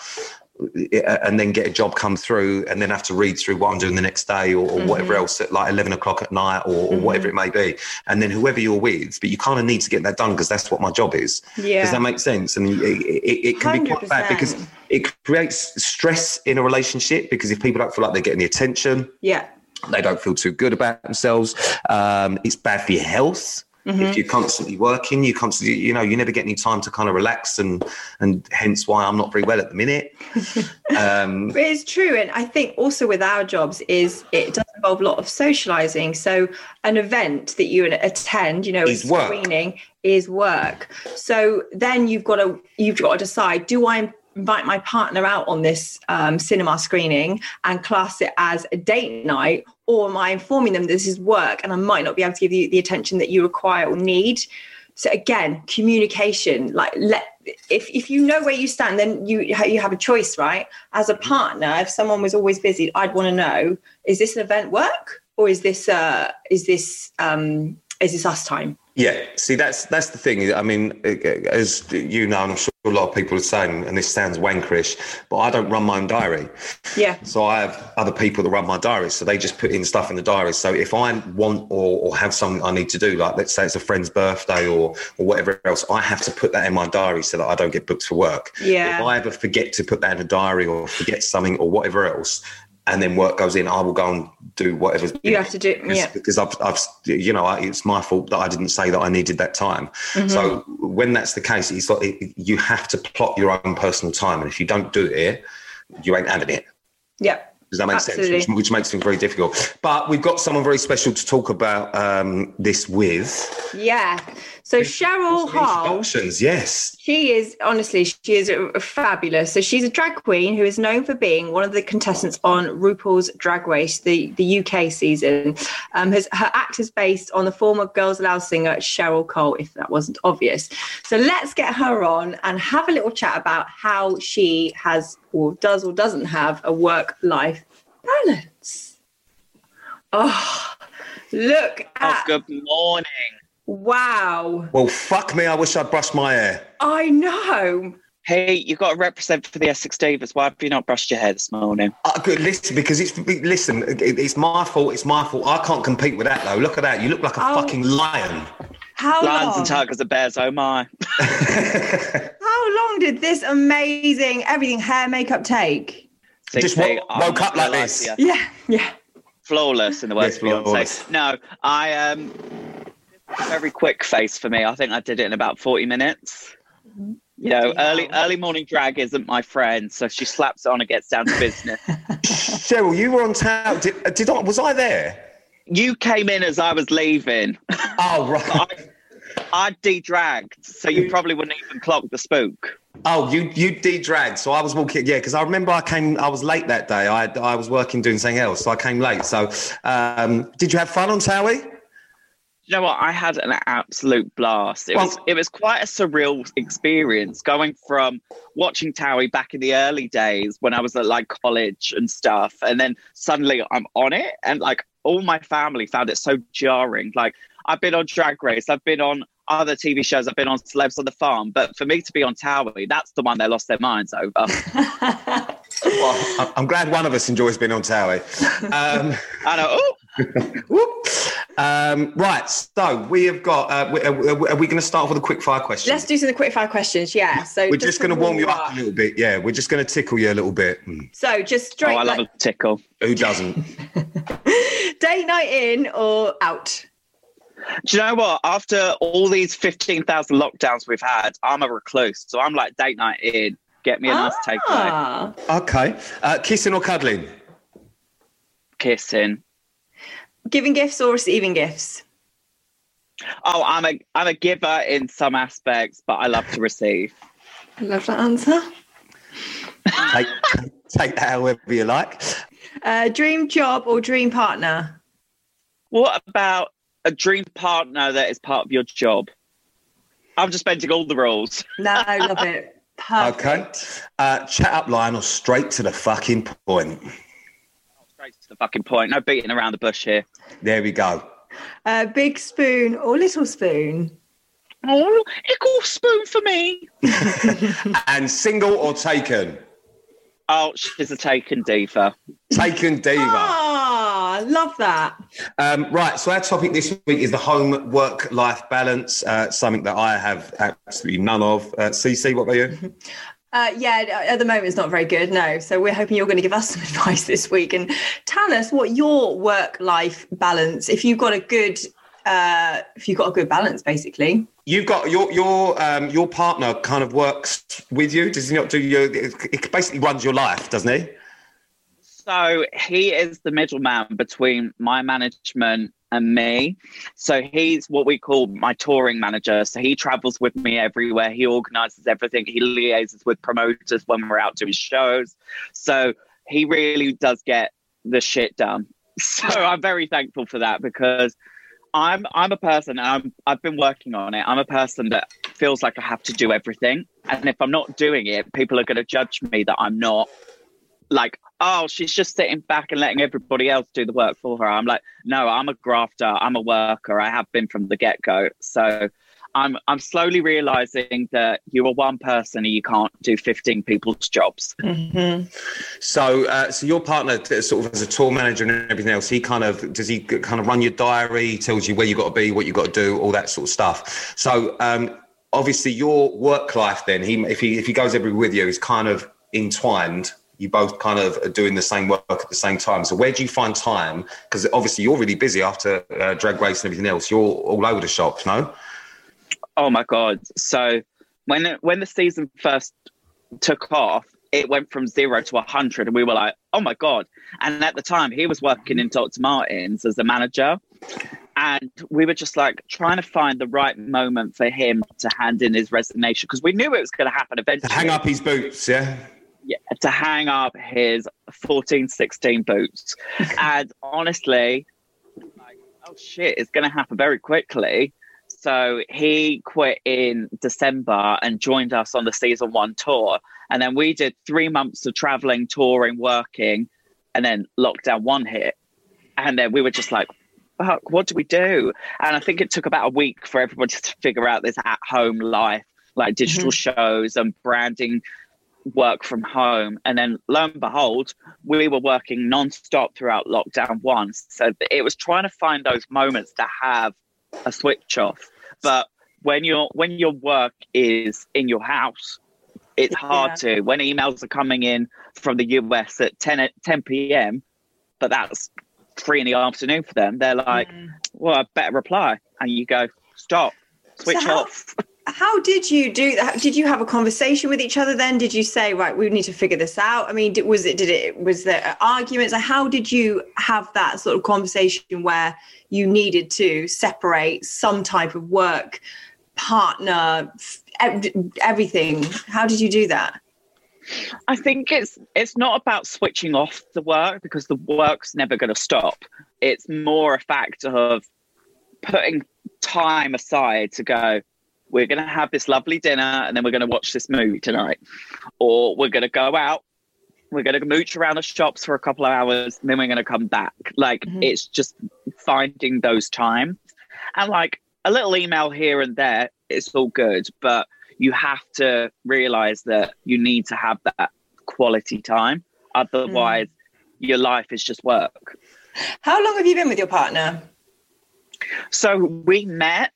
and then get a job come through and then have to read through what I'm doing the next day or whatever else at like 11 o'clock at night or whatever it may be. And then whoever you're with, but you kind of need to get that done because that's what my job is. Yeah. Does that make sense? And it can 100%. Be quite bad because it creates stress in a relationship, because if people don't feel like they're getting the attention, they don't feel too good about themselves. It's bad for your health. If you're constantly working, you know, you never get any time to kind of relax, and hence why I'm not very well at the minute. But it's true. And I think also with our jobs it does involve a lot of socializing. So an event that you attend, you know, screening is work. So then you've got to decide, do I invite my partner out on this cinema screening and class it as a date night, or am I informing them this is work and I might not be able to give you the attention that you require or need? So again, communication, like if you know where you stand, then you have a choice, right? As a partner, if someone was always busy, I'd want to know, is this an event work, or is this us time? Yeah, see, that's the thing. I mean, as you know, and I'm sure a lot of people are saying, and this sounds wankerish, but I don't run my own diary. Yeah. So I have other people that run my diary, so they just put in stuff in the diary. So if I want or have something I need to do, like let's say it's a friend's birthday or whatever else, I have to put that in my diary so that I don't get booked for work. Yeah. If I ever forget to put that in a diary or forget something or whatever else, and then work goes in, I will go and do whatever you have to do. Because I've you know, it's my fault that I didn't say that I needed that time. So when that's the case, it's like you have to plot your own personal time, and if you don't do it, you ain't having it. Yeah. Does that make sense? Which makes things very difficult. But we've got someone very special to talk about this with. Yeah. So Cheryl Hall. Yes. She is fabulous. So she's a drag queen who is known for being one of the contestants on RuPaul's Drag Race, the UK season. Her act is based on the former Girls Aloud singer Cheryl Cole, if that wasn't obvious. So let's get her on and have a little chat about how she has or does or doesn't have a work-life balance. Oh, look at... good morning. Wow. Well, fuck me, I wish I'd brushed my hair. I know. Hey, you've got to represent for the Essex Divas. Why have you not brushed your hair this morning? Good, listen, because it's my fault. It's my fault. I can't compete with that, though. Look at that. You look like a fucking lion. How Lions long? And tigers and bears, oh my. How long did this amazing everything, hair, makeup take? Just woke up like this. Yeah. Flawless, in the words of Beyonce. No, very quick face for me. I think I did it in about 40 minutes. You know, early morning drag isn't my friend, so she slaps it on and gets down to business. Cheryl, you were on town. Was I there? You came in as I was leaving. Oh, right. I de-dragged, so you probably wouldn't even clock the spook. Oh, you de-dragged. So I was walking, because I remember I was late that day. I was working doing something else, so I came late. So did you have fun on Towie? You know what? I had an absolute blast. It was quite a surreal experience, going from watching Towie back in the early days when I was at like college and stuff, and then suddenly I'm on it, and like all my family found it so jarring. Like I've been on Drag Race, I've been on other TV shows, I've been on Celebs on the Farm, but for me to be on Towie, that's the one they lost their minds over. Well, I'm glad one of us enjoys being on Towie. I know. Oh, Right, so we have got. Are we going to start with a quick fire question? Let's do some quick fire questions. Yeah. So we're just going to warm you up a little bit. Yeah, we're just going to tickle you a little bit. So just straight. I love a tickle. Who doesn't? Date night in or out? Do you know what? After all these 15,000 lockdowns we've had, I'm a recluse. So I'm like, date night in. Get me a nice takeaway. Okay. Kissing or cuddling? Kissing. Giving gifts or receiving gifts? Oh, I'm a giver in some aspects, but I love to receive. I love that answer. Take that however you like. Dream job or dream partner? What about a dream partner that is part of your job? I'm just bending all the rules. No, I love it. Perfect. Okay. Chat up line or straight to the fucking point? Straight to the fucking point. No beating around the bush here. There we go. Big spoon or little spoon? Oh, equal spoon for me. And single or taken? Oh, she's a taken diva. Taken diva. Ah, love that. Right, so our topic this week is the home work-life balance, something that I have absolutely none of. CC, what about you? Yeah, at the moment it's not very good, no. So we're hoping you're going to give us some advice this week and tell us what your work-life balance, if you've got a good balance, basically. You've got your partner kind of works with you. Does he not do you? It basically runs your life, doesn't he? So he is the middleman between my management and me. So he's what we call my touring manager. So he travels with me everywhere. He organises everything. He liaises with promoters when we're out doing shows. So he really does get the shit done. So I'm very thankful for that because I'm a person, and I've been working on it. I'm a person that feels like I have to do everything. And if I'm not doing it, people are going to judge me that I'm not. Like, oh, she's just sitting back and letting everybody else do the work for her. I'm like, no, I'm a grafter. I'm a worker. I have been from the get-go. So I'm slowly realising that you are one person and you can't do 15 people's jobs. Mm-hmm. So your partner, sort of as a tour manager and everything else, does he run your diary? He tells you where you got to be, what you got to do, all that sort of stuff. So obviously your work life then, if he goes everywhere with you, is kind of entwined. You both kind of are doing the same work at the same time. So where do you find time? Because obviously you're really busy after Drag Race and everything else. You're all over the shop, no? Oh my God. So when the season first took off, it went from 0 to 100 and we were like, oh my God. And at the time he was working in Dr. Martens as a manager. And we were just like trying to find the right moment for him to hand in his resignation because we knew it was going to happen eventually. To hang up his boots, yeah? Yeah, to hang up his 14, 16 boots. And honestly, like, oh shit, it's going to happen very quickly. So he quit in December and joined us on the season 1 tour. And then we did 3 months of traveling, touring, working, and then lockdown 1 hit. And then we were just like, fuck, what do we do? And I think it took about a week for everybody to figure out this at-home life, like digital shows and branding work from home. And then lo and behold, we were working non-stop throughout lockdown 1. So it was trying to find those moments to have a switch off. But when your work is in your house, it's hard to. When emails are coming in from the US at 10 p.m, but that's 3 p.m. for them, they're like, well, I better reply. And you go, stop, switch off. How did you do that? Did you have a conversation with each other then? Did you say, right, we need to figure this out? I mean, was there arguments? How did you have that sort of conversation where you needed to separate some type of work, partner, everything? How did you do that? I think it's not about switching off the work because the work's never going to stop. It's more a fact of putting time aside to go, we're going to have this lovely dinner and then we're going to watch this movie tonight. Or we're going to go out, we're going to mooch around the shops for a couple of hours and then we're going to come back. Like, it's just finding those times. And like a little email here and there, it's all good. But you have to realise that you need to have that quality time. Otherwise, your life is just work. How long have you been with your partner? So we met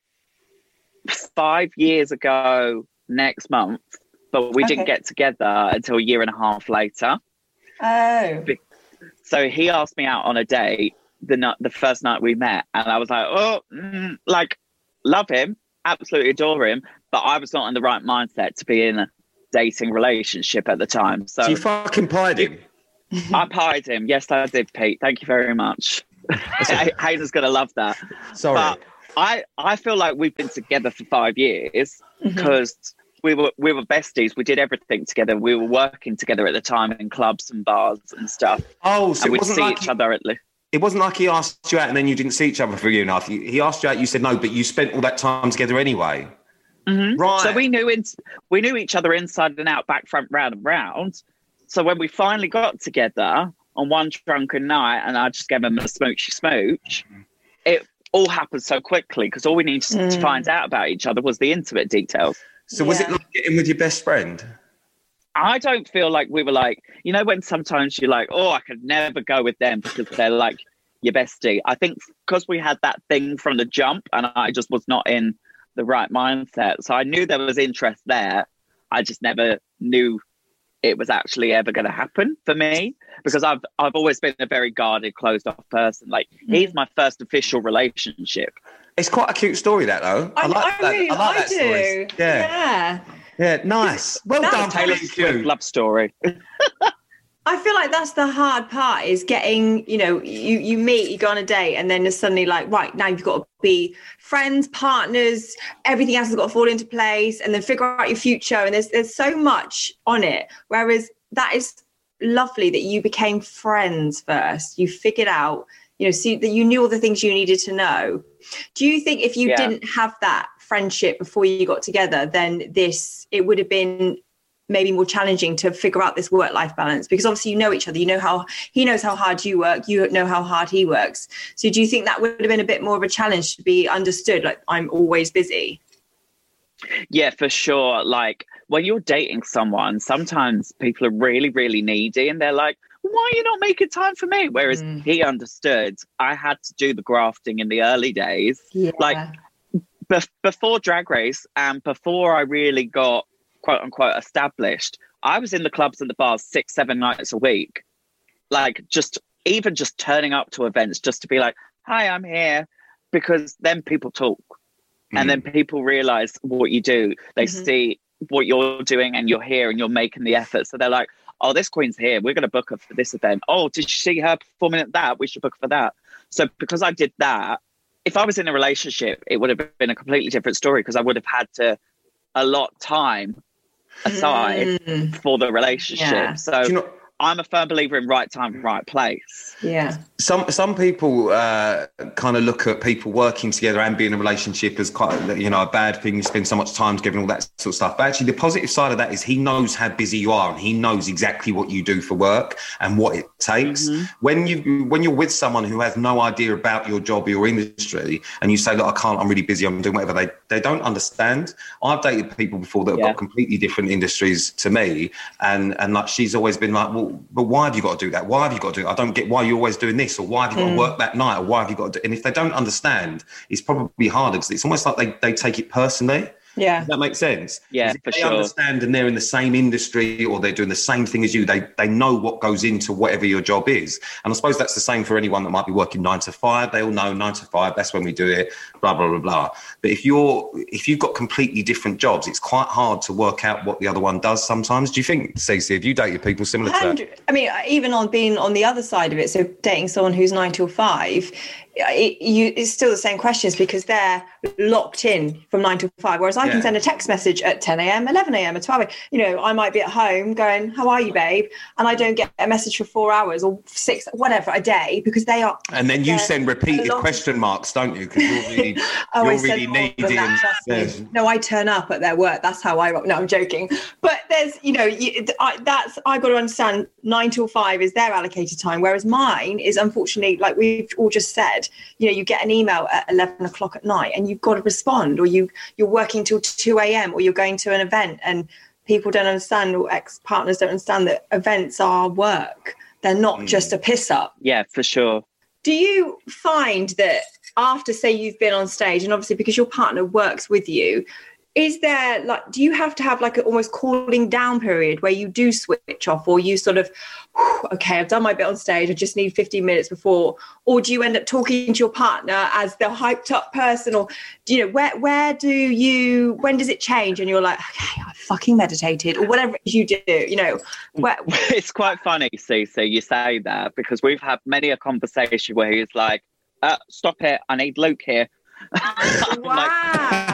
5 years ago next month, but we didn't get together until a year and a half later. Oh. So he asked me out on a date the first night we met, and I was like, love him, absolutely adore him, but I was not in the right mindset to be in a dating relationship at the time. So you fucking pied him? I pied him. Yes, I did, Pete. Thank you very much. Hayden's going to love that. Sorry. But I feel like we've been together for 5 years because we were besties. We did everything together. We were working together at the time in clubs and bars and stuff. Oh, so and we'd see each other at least. It wasn't like he asked you out and then you didn't see each other for a year and a half. He asked you out, you said no, but you spent all that time together anyway. Mm-hmm. Right. So we knew each other inside and out, back, front, round and round. So when we finally got together on one drunken night and I just gave him a smoochy smooch, it all happened so quickly because all we needed to find out about each other was the intimate details. So was it like getting with your best friend? I don't feel like we were like, you know, when sometimes you're like, oh, I could never go with them because they're like your bestie. I think because we had that thing from the jump and I just was not in the right mindset. So I knew there was interest there. I just never knew it was actually ever going to happen for me because I've always been a very guarded, closed off person. Like he's my first official relationship. It's quite a cute story, that though. I like that story. Yeah, nice. Well done, Taylor Swift love story. I feel like that's the hard part is getting, you know, you meet, you go on a date and then there's suddenly like, right, now you've got to be friends, partners, everything else has got to fall into place and then figure out your future. And there's so much on it. Whereas that is lovely that you became friends first. You figured out, you know, see that you knew all the things you needed to know. Do you think if you didn't have that friendship before you got together, then it would have been maybe more challenging to figure out this work-life balance? Because obviously you know each other, you know how he knows how hard you work, you know how hard he works. So do you think that would have been a bit more of a challenge to be understood, like I'm always busy? Yeah, for sure. Like when you're dating someone, sometimes people are really, really needy and they're like, why are you not making time for me? Whereas he understood I had to do the grafting in the early days. Yeah. Like before Drag Race and before I really got quote unquote established, I was in the clubs and the bars 6-7 nights a week. Like just turning up to events just to be like, hi, I'm here. Because then people talk and then people realize what you do. They see what you're doing and you're here and you're making the effort. So they're like, oh, this queen's here. We're going to book her for this event. Oh, did you see her performing at that? We should book her for that. So because I did that, if I was in a relationship, it would have been a completely different story because I would have had to allot time aside for the relationship. Yeah. So I'm a firm believer in right time, right place. Yeah. Some people kind of look at people working together and being in a relationship as quite, you know, a bad thing. You spend so much time together and all that sort of stuff. But actually, the positive side of that is he knows how busy you are and he knows exactly what you do for work and what it takes. When you're with someone who has no idea about your job or your industry, and you say, "Look, I can't. I'm really busy. I'm doing whatever." They don't understand. I've dated people before that have got completely different industries to me, and like she's always been like, "Well, but why have you got to do that? Why have you got to do it? I don't get why you're always doing this, or why have you got to work that night, or why have you got to do?" And if they don't understand, it's probably harder because it's almost like they take it personally. Yeah. Does that make sense? Yeah, for sure. They understand and they're in the same industry or they're doing the same thing as you. They know what goes into whatever your job is. And I suppose that's the same for anyone that might be working 9 to 5. They all know 9 to 5, that's when we do it, blah, blah, blah, blah. But if you've got completely different jobs, it's quite hard to work out what the other one does sometimes. Do you think, Stacey, have you dated people similar to that? I mean, even on being on the other side of it, so dating someone who's 9 till 5, it's still the same questions because they're locked in from 9 to 5, whereas I can send a text message at 10 a.m, 11 a.m, at 12 a.m. You know, I might be at home going, how are you, babe? And I don't get a message for 4 hours or 6, whatever, a day because they are. And then you send repeated question marks, don't you? Because you're really needy. No, I turn up at their work. That's how I rock. No, I'm joking. But there's, you know, I've got to understand 9 till 5 is their allocated time, whereas mine is unfortunately, like we've all just said, you know, you get an email at 11 o'clock at night and you've got to respond, or you're working till 2 a.m, or you're going to an event, and people don't understand, or ex-partners don't understand that events are work. They're not just a piss up. Yeah, for sure. Do you find that after, say, you've been on stage, and obviously because your partner works with you, is there like, do you have to have like an almost cooling down period where you do switch off, or you sort of, okay, I've done my bit on stage, I just need 15 minutes before, or do you end up talking to your partner as the hyped up person, or do you know, when does it change and you're like, okay, I fucking meditated, or whatever it is you do, you know? It's quite funny, Cece, you say that, because we've had many a conversation where he's like, stop it, I need Luke here. Wow.